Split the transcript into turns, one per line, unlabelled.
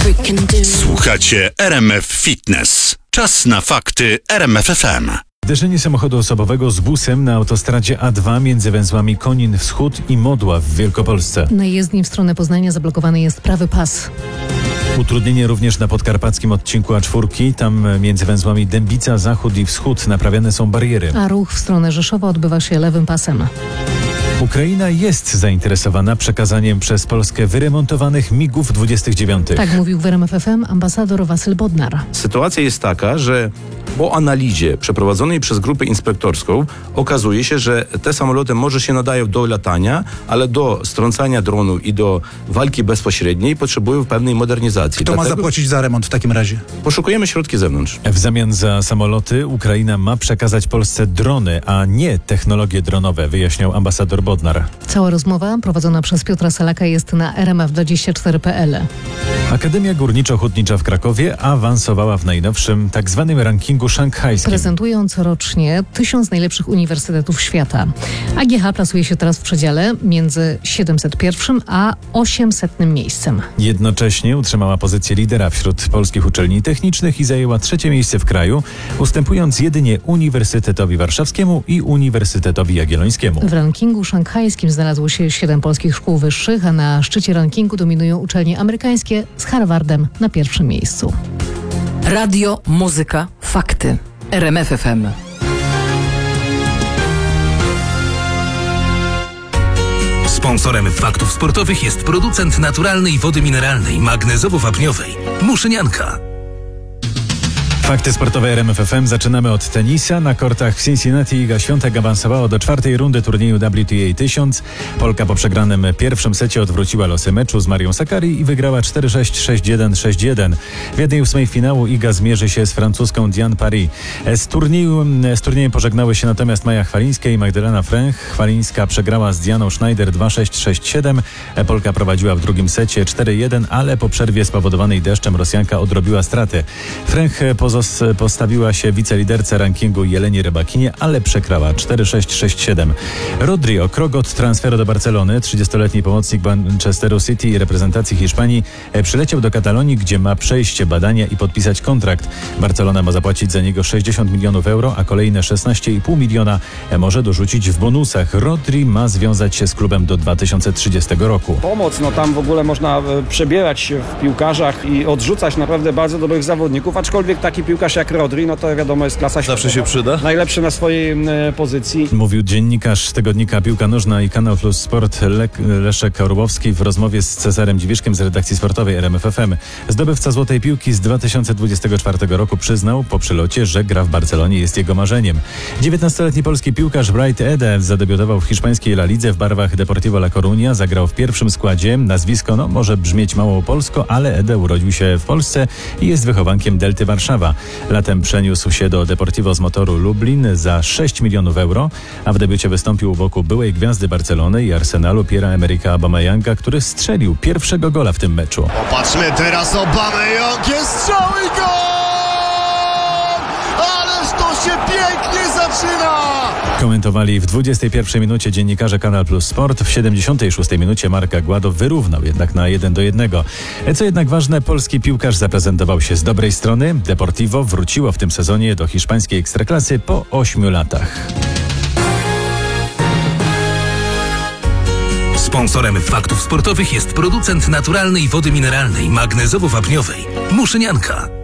Słuchacie RMF Fitness. Czas na fakty RMF FM.
Zderzenie samochodu osobowego z busem na autostradzie A2 między węzłami Konin Wschód i Modła w Wielkopolsce.
Na jezdni w stronę Poznania zablokowany jest prawy pas.
Utrudnienie również na podkarpackim odcinku A4. Tam między węzłami Dębica Zachód i Wschód naprawiane są bariery.
A ruch w stronę Rzeszowa odbywa się lewym pasem.
Ukraina jest zainteresowana przekazaniem przez Polskę wyremontowanych MiG-ów 29.
Tak mówił w RMF FM ambasador Wasyl Bodnar.
Sytuacja jest taka, że po analizie przeprowadzonej przez grupę inspektorską okazuje się, że te samoloty może się nadają do latania, ale do strącania dronu i do walki bezpośredniej potrzebują pewnej modernizacji.
Kto ma zapłacić za remont w takim razie?
Poszukujemy środki z zewnątrz.
W zamian za samoloty Ukraina ma przekazać Polsce drony, a nie technologie dronowe, wyjaśniał ambasador Bodnar.
Cała rozmowa prowadzona przez Piotra Salaka jest na rmf24.pl.
Akademia Górniczo-Hutnicza w Krakowie awansowała w najnowszym tzw. rankingu szanghajskim.
Prezentują corocznie 1000 najlepszych uniwersytetów świata. AGH plasuje się teraz w przedziale między 701 a 800 miejscem.
Jednocześnie utrzymała pozycję lidera wśród polskich uczelni technicznych i zajęła 3. miejsce w kraju, ustępując jedynie Uniwersytetowi Warszawskiemu i Uniwersytetowi Jagiellońskiemu.
W rankingu szanghajskim znalazło się 7 polskich szkół wyższych, a na szczycie rankingu dominują uczelnie amerykańskie z Harvardem na pierwszym miejscu.
Radio, muzyka, fakty. RMF FM.
Sponsorem faktów sportowych jest producent naturalnej wody mineralnej, magnezowo-wapniowej Muszynianka.
Fakty sportowe RMF FM. Zaczynamy od tenisa. Na kortach w Cincinnati Iga Świątek awansowała do 4. rundy turnieju WTA 1000. Polka po przegranym pierwszym secie odwróciła losy meczu z Marią Sakkari i wygrała 4-6, 6-1, 6-1. W 1/8 finału Iga zmierzy się z francuską Diane Paris. Z turniejem pożegnały się natomiast Maja Chwalińska i Magdalena Fręch. Chwalińska przegrała z Dianą Schneider 2-6, 6-7. Polka prowadziła w drugim secie 4-1, ale po przerwie spowodowanej deszczem Rosjanka odrobiła straty. Fręch postawiła się wiceliderce rankingu Jelenie Rybakinie, ale przegrała 4-6, 6-7. Rodri o krok od transferu do Barcelony. 30-letni pomocnik Manchesteru City i reprezentacji Hiszpanii przyleciał do Katalonii, gdzie ma przejść badania i podpisać kontrakt. Barcelona ma zapłacić za niego 60 milionów euro, a kolejne 16,5 miliona może dorzucić w bonusach. Rodri ma związać się z klubem do 2030 roku.
Pomoc, tam w ogóle można przebierać się w piłkarzach i odrzucać naprawdę bardzo dobrych zawodników, aczkolwiek taki piłkarz jak Rodri, to wiadomo jest klasa światowa.
Zawsze się przyda.
Najlepszy na swojej pozycji.
Mówił dziennikarz tygodnika Piłka Nożna i Kanał Plus Sport Leszek Orłowski w rozmowie z Cezarem Dziwiszkiem z redakcji sportowej RMF FM. Zdobywca Złotej Piłki z 2024 roku przyznał po przylocie, że gra w Barcelonie jest jego marzeniem. 19-letni polski piłkarz Bright Ede zadebiutował w hiszpańskiej La Lidze w barwach Deportivo La Coruña. Zagrał w pierwszym składzie. Nazwisko może brzmieć mało polsko, ale Ede urodził się w Polsce i jest wychowankiem Delty Warszawa. Latem przeniósł się do Deportivo z Motoru Lublin za 6 milionów euro, a w debiucie wystąpił u boku byłej gwiazdy Barcelony i Arsenalu Pierre-Emerick Aubameyanga, który strzelił pierwszego gola w tym meczu.
Popatrzmy teraz, Aubameyang, jest strzał i gol! Ależ to się pięknie zaczyna!
Komentowali w 21 minucie dziennikarze Kanal Plus Sport. W 76 minucie Mark Aguado wyrównał jednak na 1-1. Co jednak ważne, polski piłkarz zaprezentował się z dobrej strony. Deportivo wróciło w tym sezonie do hiszpańskiej ekstraklasy po 8 latach.
Sponsorem faktów sportowych jest producent naturalnej wody mineralnej, magnezowo-wapniowej Muszynianka.